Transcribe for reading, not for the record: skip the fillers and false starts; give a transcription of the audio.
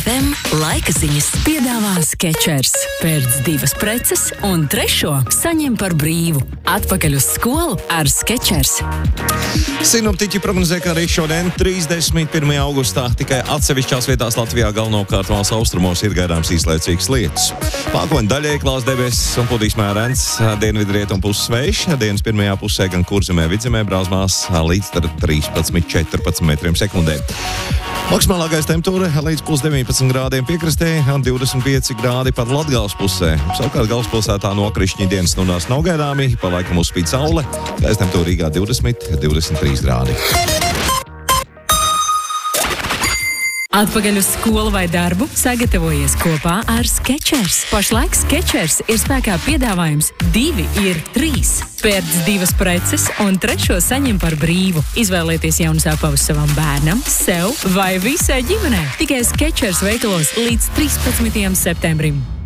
FM laika ziņas piedāvā Skechers. Pērc 2 preces un 3. saņem par brīvu. Atpakaļ uz skolu ar Skechers. Sinoptiķi prognozē, ka arī šodien, 31. augustā, tikai atsevišķās vietās Latvijā galvenokārt valsts austrumos ir gaidāms īslaicīgs lietus. Mākoņi daļēji klās debesis un pūtīs mērens, dienvidrietumu puses vējš, dienas pirmajā pusē gan Kurzemē, Vidzemē brāzmās līdz 13–14 metriem sekundē. Maksimālākais temperatūra līdz +19 grādiem piekrastē un 25 grādi pat Latgales pusē. Savukārt galvaspilsētā nokrišņi dienas stundās nav gaidāmi, pa laikam uzspīd saule, gaisa temperatūra Rīgā 20–23 grādi. Atpakaļ uz skolu vai darbu sagatavojies kopā ar Skechers. Pašlaik Skechers ir spēkā piedāvājums 2 ir 3. Pērc 2 preces un 3. saņem par brīvu. Izvēlieties jaunas apavus savam bērnam, sev vai visai ģimenei. Tikai Skechers veikalos līdz 13. septembrim.